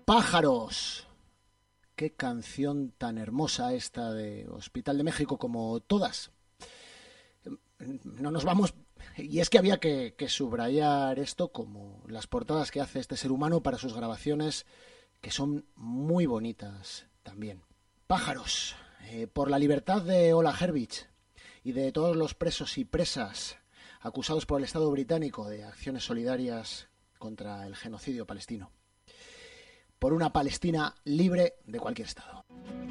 Pájaros. Qué canción tan hermosa esta de Hospital de México, como todas. No nos vamos. Y es que había que subrayar esto como las portadas que hace este ser humano para sus grabaciones, que son muy bonitas también. Pájaros. Por la libertad de Ola Herbich y de todos los presos y presas acusados por el Estado británico de acciones solidarias contra el genocidio palestino. Por una Palestina libre de cualquier Estado.